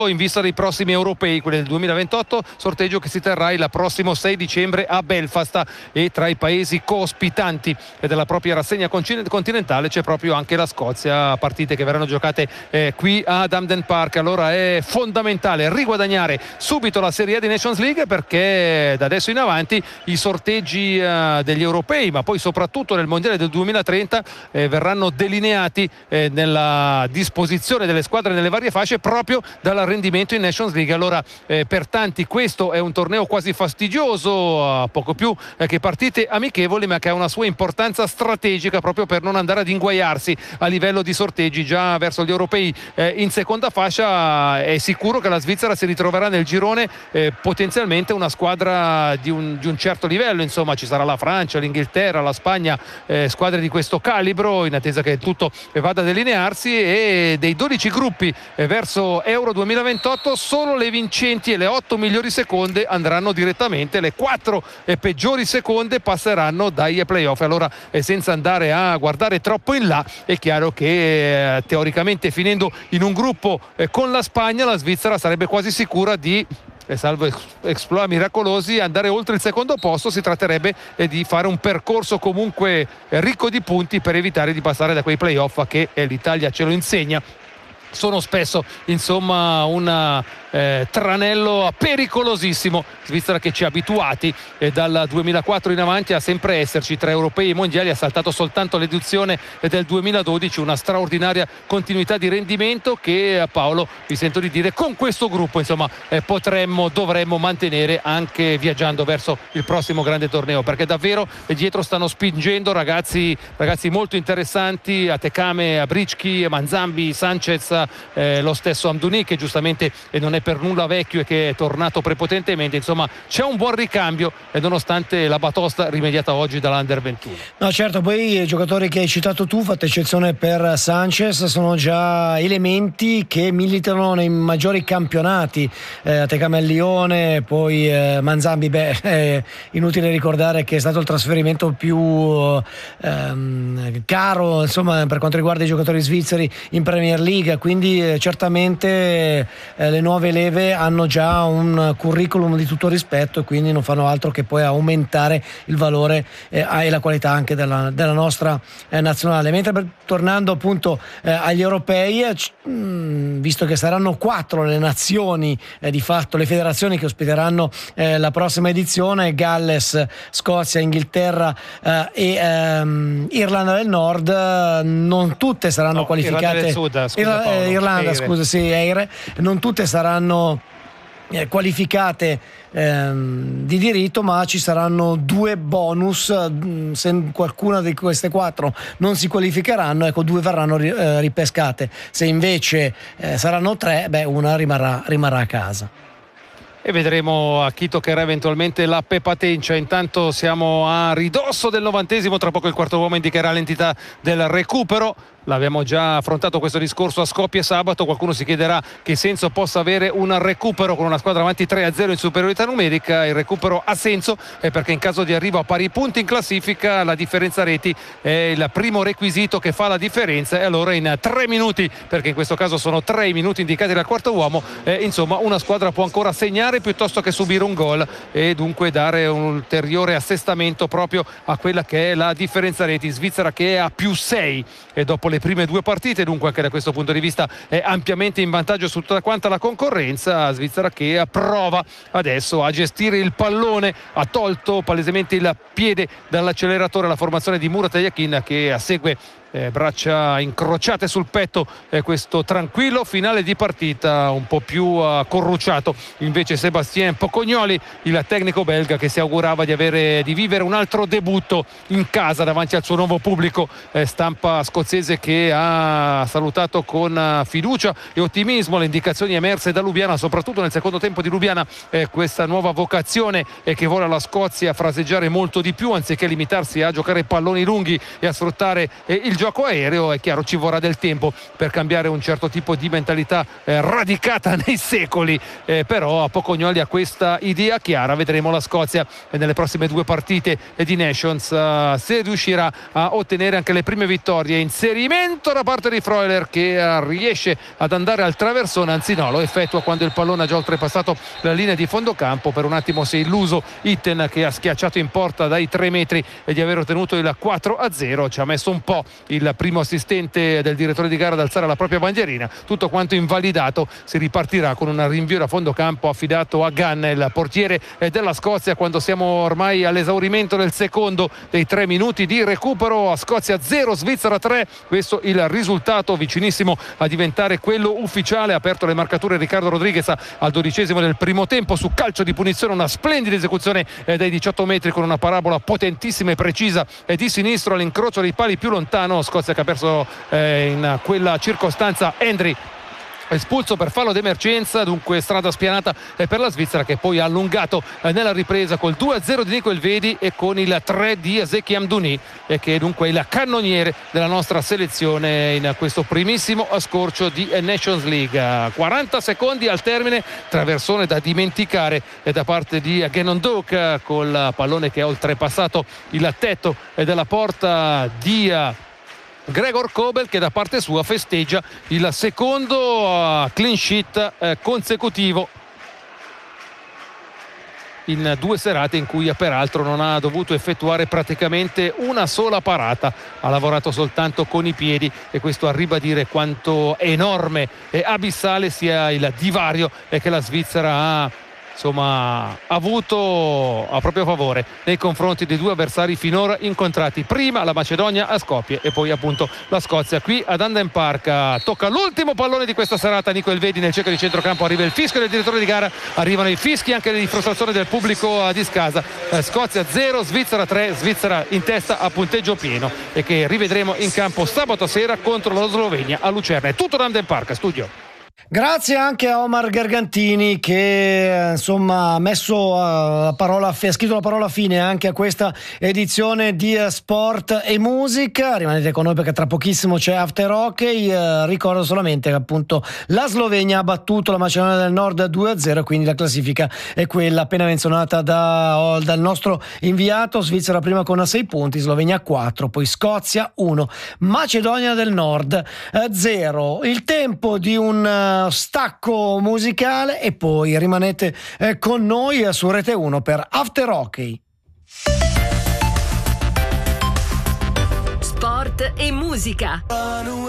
in vista dei prossimi europei, quelli del 2028, sorteggio che si terrà il prossimo 6 dicembre a Belfast, e tra i paesi cospitanti della propria rassegna continentale c'è proprio anche la Scozia, partite che verranno giocate qui ad Hampden Park. Allora è fondamentale riguadagnare subito la Serie A di Nations League, perché da adesso in avanti i sorteggi degli europei, ma poi soprattutto nel mondiale del 2030 verranno delineati nella disposizione delle squadre nelle varie fasce proprio dal rendimento in Nations League. Allora per tanti questo è un torneo quasi fastidioso, poco più che partite amichevoli, ma che ha una sua importanza strategica proprio per non andare ad inguaiarsi a livello di sorteggi già verso gli europei in seconda fascia. È sicuro che la Svizzera si ritroverà nel girone potenzialmente una squadra di un certo livello, insomma ci sarà la Francia, l'Inghilterra, la Spagna, squadre di questo calibro, in attesa che tutto vada a delinearsi. E dei 12 gruppi verso Euro 2028 solo le vincenti e le 8 migliori seconde andranno direttamente, le 4 peggiori seconde passeranno dai playoff. Allora senza andare a guardare troppo in là, è chiaro che teoricamente finendo in un gruppo con la Spagna, la Svizzera sarebbe quasi sicura di, salvo exploit miracolosi, andare oltre il secondo posto. Si tratterebbe di fare un percorso comunque ricco di punti per evitare di passare da quei playoff che l'Italia ce lo insegna sono spesso insomma un tranello pericolosissimo. Svizzera che ci ha abituati dal 2004 in avanti a sempre esserci tra europei e mondiali, ha saltato soltanto l'edizione del 2012, una straordinaria continuità di rendimento che, Paolo, vi sento di dire, con questo gruppo insomma dovremmo mantenere anche viaggiando verso il prossimo grande torneo, perché davvero dietro stanno spingendo ragazzi molto interessanti, Atekame, Abrichki, Manzambi, Sanchez, lo stesso Amdouni che giustamente non è per nulla vecchio e che è tornato prepotentemente. Insomma c'è un buon ricambio, e nonostante la batosta rimediata oggi dall'Under 21. No, certo, poi i giocatori che hai citato tu, fatta eccezione per Sanchez, sono già elementi che militano nei maggiori campionati, Atekame al Lione, poi Manzambi, inutile ricordare che è stato il trasferimento più caro insomma per quanto riguarda i giocatori svizzeri in Premier League, quindi certamente le nuove leve hanno già un curriculum di tutto rispetto, e quindi non fanno altro che poi aumentare il valore e la qualità anche della nostra nazionale. Mentre tornando appunto agli europei, visto che saranno 4 le nazioni, di fatto le federazioni che ospiteranno la prossima edizione, Galles, Scozia, Inghilterra e Irlanda del Nord, non tutte saranno qualificate. Irlanda, scusa, sì, Eire. Non tutte saranno qualificate di diritto, ma ci saranno 2 bonus se qualcuna di queste 4 non si qualificheranno, ecco 2 verranno ripescate. Se invece saranno 3, una rimarrà a casa. E vedremo a chi toccherà eventualmente la Pepatencia. Intanto siamo a ridosso del 90°, tra poco il quarto uomo indicherà l'entità del recupero. L'abbiamo già affrontato questo discorso a Skopje sabato. Qualcuno si chiederà che senso possa avere un recupero con una squadra avanti 3-0 in superiorità numerica. Il recupero ha senso perché in caso di arrivo a pari punti in classifica la differenza reti è il primo requisito che fa la differenza, e allora in 3 minuti, perché in questo caso sono 3 i minuti indicati dal quarto uomo, insomma una squadra può ancora segnare piuttosto che subire un gol, e dunque dare un ulteriore assestamento proprio a quella che è la differenza reti. Svizzera che è a +6 e dopo le prime 2 partite, dunque anche da questo punto di vista è ampiamente in vantaggio su tutta quanta la concorrenza. Svizzera che prova adesso a gestire il pallone, ha tolto palesemente il piede dall'acceleratore la formazione di Murat Yakin, che segue braccia incrociate sul petto questo tranquillo finale di partita, un po' più corrucciato invece Sébastien Pocognoli, il tecnico belga, che si augurava di vivere un altro debutto in casa davanti al suo nuovo pubblico, stampa scozzese che ha salutato con fiducia e ottimismo le indicazioni emerse da Lubiana, soprattutto nel secondo tempo di Lubiana, questa nuova vocazione che vuole la Scozia fraseggiare molto di più, anziché limitarsi a giocare palloni lunghi e a sfruttare il gioco aereo. È chiaro, ci vorrà del tempo per cambiare un certo tipo di mentalità radicata nei secoli, però a Pocognoli ha questa idea chiara. Vedremo la Scozia nelle prossime 2 partite di Nations se riuscirà a ottenere anche le prime vittorie. Inserimento da parte di Freuler che riesce ad andare al traversone, anzi no, lo effettua quando il pallone ha già oltrepassato la linea di fondo campo. Per un attimo si è illuso Itten, che ha schiacciato in porta dai 3 metri e di aver ottenuto il 4-0. Ci ha messo un po' il primo assistente del direttore di gara ad alzare la propria bandierina. Tutto quanto invalidato, si ripartirà con un rinvio da fondo campo affidato a Gunn, il portiere della Scozia, quando siamo ormai all'esaurimento del secondo dei 3 minuti di recupero. A Scozia 0, Svizzera 3, questo il risultato vicinissimo a diventare quello ufficiale. Ha aperto le marcature Riccardo Rodriguez al 12° del primo tempo su calcio di punizione, una splendida esecuzione dai 18 metri con una parabola potentissima e precisa di sinistro all'incrocio dei pali più lontano. Scozia che ha perso in quella circostanza Hendry, espulso per fallo d'emergenza. Dunque strada spianata per la Svizzera, che poi ha allungato nella ripresa col 2-0 di Nico Elvedi e con il 3 di Ezeki Amdouni, che è dunque il cannoniere della nostra selezione in questo primissimo scorcio di Nations League. 40 secondi al termine, traversone da dimenticare da parte di Gannon Doak, col pallone che ha oltrepassato il tetto della porta di Gregor Kobel, che da parte sua festeggia il secondo clean sheet consecutivo in 2 serate in cui peraltro non ha dovuto effettuare praticamente una sola parata, ha lavorato soltanto con i piedi, e questo a ribadire quanto enorme e abissale sia il divario che la Svizzera ha avuto a proprio favore nei confronti dei 2 avversari finora incontrati, prima la Macedonia a Skopje e poi appunto la Scozia qui ad Anden Park. Tocca l'ultimo pallone di questa serata Nico Elvedi nel cerchio di centrocampo, arriva il fischio del direttore di gara, arrivano i fischi anche di frustrazione del pubblico di Scasa. Scozia 0, Svizzera 3, Svizzera in testa a punteggio pieno, e che rivedremo in campo sabato sera contro la Slovenia a Lucerna. È tutto da Anden Park studio. Grazie anche a Omar Gargantini, che insomma ha messo ha scritto la parola fine anche a questa edizione di Sport e Musica. Rimanete con noi perché tra pochissimo c'è After Hockey. Ricordo solamente che appunto la Slovenia ha battuto la Macedonia del Nord 2-0, quindi la classifica è quella appena menzionata dal nostro inviato. Svizzera prima con 6 punti, Slovenia 4, poi Scozia 1, Macedonia del Nord 0. Il tempo di un stacco musicale e poi rimanete con noi su Rete 1 per After Hockey. Sport e musica.